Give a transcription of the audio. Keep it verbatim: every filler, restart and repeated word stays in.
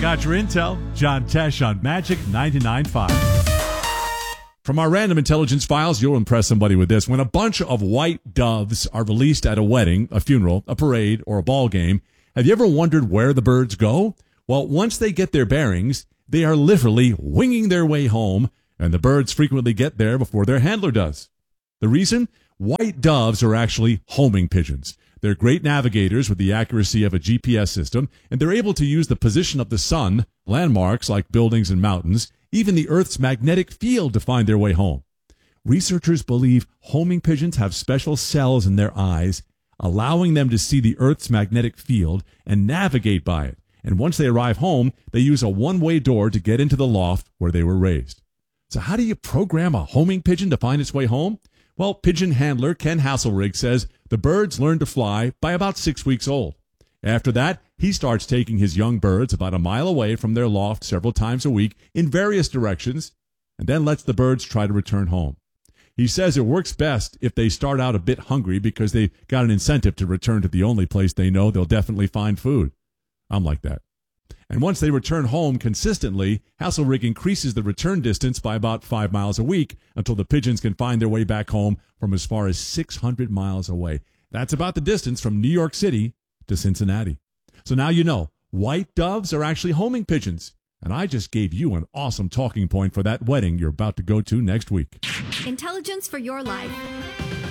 Got your intel. John Tesh on Magic ninety-nine point five. From our random intelligence files, you'll impress somebody with this. When a bunch of white doves are released at a wedding, a funeral, a parade, or a ball game, have you ever wondered where the birds go? Well, once they get their bearings, they are literally winging their way home, and the birds frequently get there before their handler does. The reason? White doves are actually homing pigeons. They're great navigators with the accuracy of a G P S system, and they're able to use the position of the sun, landmarks like buildings and mountains, even the Earth's magnetic field to find their way home. Researchers believe homing pigeons have special cells in their eyes, allowing them to see the Earth's magnetic field and navigate by it. And once they arrive home, they use a one-way door to get into the loft where they were raised. So how do you program a homing pigeon to find its way home? Well, pigeon handler Ken Hasselrig says the birds learn to fly by about six weeks old. After that, he starts taking his young birds about a mile away from their loft several times a week in various directions, and then lets the birds try to return home. He says it works best if they start out a bit hungry because they've got an incentive to return to the only place they know they'll definitely find food. I'm like that. And once they return home consistently, Hasselrig increases the return distance by about five miles a week until the pigeons can find their way back home from as far as six hundred miles away. That's about the distance from New York City to Cincinnati. So now you know, white doves are actually homing pigeons. And I just gave you an awesome talking point for that wedding you're about to go to next week. Intelligence for your life.